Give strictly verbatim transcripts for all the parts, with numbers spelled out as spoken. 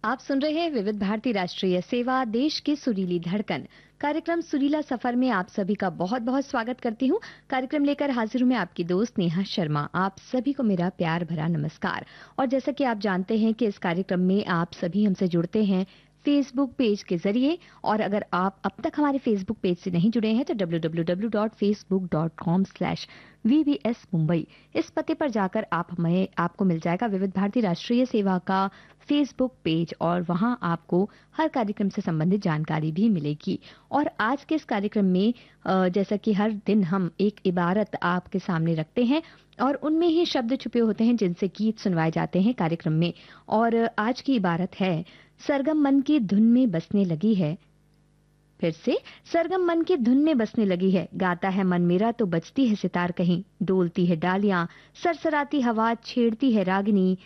आप सुन रहे हैं विविध भारती राष्ट्रीय सेवा, देश की सुरीली धड़कन। कार्यक्रम सुरीला सफर में आप सभी का बहुत बहुत स्वागत करती हूँ। कार्यक्रम लेकर हाजिर हूँ मैं आपकी दोस्त नेहा शर्मा। आप सभी को मेरा प्यार भरा नमस्कार। और जैसा कि आप जानते हैं कि इस कार्यक्रम में आप सभी हमसे जुड़ते हैं फेसबुक पेज के जरिए, और अगर आप अब तक हमारे फेसबुक पेज से नहीं जुड़े हैं तो W W W dot Facebook dot com slash we B S Mumbai इस पते पर जाकर आप हमें आपको मिल जाएगा विविध भारती राष्ट्रीय सेवा का फेसबुक पेज, और वहां आपको हर कार्यक्रम से संबंधित जानकारी भी मिलेगी। और आज के इस कार्यक्रम में अ, जैसा कि हर दिन हम एक इबारत आपके सामने रखते हैं और उनमें ही शब्द छुपे होते हैं जिनसे गीत सुनवाए जाते हैं कार्यक्रम में। और आज की इबारत है, सरगम मन की धुन में बसने लगी है। फिर से, सरगम मन की धुन में बसने लगी है, गाता है मन मेरा तो बजती है सितार कहीं, डोलती है डालियां, सरसराती हवा छेड़ती है रागिनी,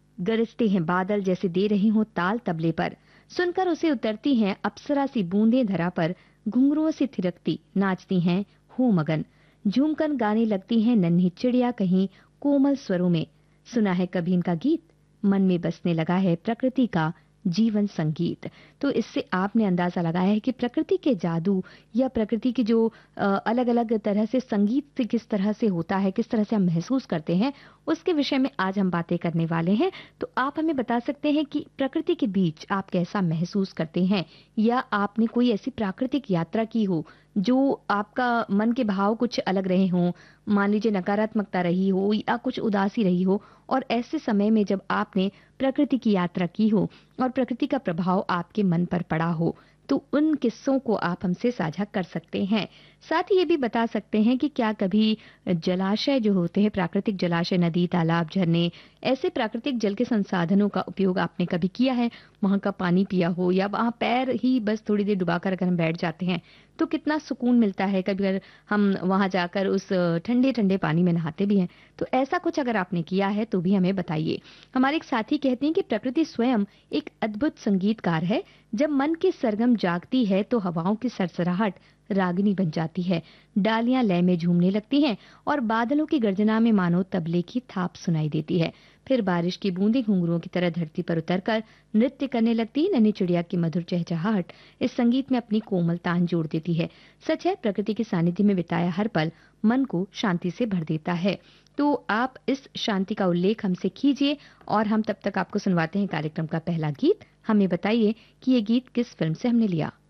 गरजते हैं बादल जैसे दे रही हो ताल तबले पर, सुनकर उसे उतरती हैं अप्सरा सी बूंदें धरा पर, घुंघरुओं से थिरकती नाचती हैं हो मगन, झूमकर गाने लगती हैं नन्ही चिड़िया कहीं कोमल स्वरों में, सुना है कभी इनका गीत, मन में बसने लगा है प्रकृति का जीवन संगीत। तो इससे आपने अंदाजा लगाया है कि प्रकृति के जादू या प्रकृति की जो अलग अलग तरह से संगीत से किस तरह से होता है, किस तरह से हम महसूस करते हैं, उसके विषय में आज हम बातें करने वाले हैं। तो आप हमें बता सकते हैं कि प्रकृति के बीच आप कैसा महसूस करते हैं, या आपने कोई ऐसी प्राकृतिक यात्रा की हो जो आपका मन के भाव कुछ अलग रहे हों, मान लीजिए नकारात्मकता रही हो या कुछ उदासी रही हो, और ऐसे समय में जब आपने प्रकृति की यात्रा की हो और प्रकृति का प्रभाव आपके मन पर पड़ा हो, तो उन किस्सों को आप हमसे साझा कर सकते हैं। साथ ही ये भी बता सकते हैं कि क्या कभी जलाशय जो होते हैं, प्राकृतिक जलाशय, नदी, तालाब, झरने, ऐसे प्राकृतिक जल के संसाधनों का उपयोग आपने कभी किया है, वहां का पानी पिया हो, या वहां पैर ही बस थोड़ी देर डुबाकर अगर हम बैठ जाते हैं तो कितना सुकून मिलता है। कभी अगर हम वहां जाकर उस ठंडे ठंडे पानी में नहाते भी हैं, तो ऐसा कुछ अगर आपने किया है तो भी हमें बताइए। हमारे एक साथी कहते हैं कि प्रकृति स्वयं एक अद्भुत संगीतकार है। जब मन की सरगम जागती है तो हवाओं की सरसराहट रागिनी बन जाती है, डालियां लय में झूमने लगती हैं और बादलों की गर्जना में मानो तबले की थाप सुनाई देती है। फिर बारिश की बूंदें घुंघरुओं की तरह धरती पर उतरकर नृत्य करने लगती। नन्ही चिड़िया की मधुर चहचहाहट इस संगीत में अपनी कोमल तान जोड़ देती है। सच है, प्रकृति के सानिध्य में बिताया हर पल मन को शांति से भर देता है। तो आप इस शांति का उल्लेख हमसे कीजिए, और हम तब तक आपको सुनवाते हैं कार्यक्रम का पहला गीत। हमें बताइए कि ये गीत किस फिल्म से हमने लिया।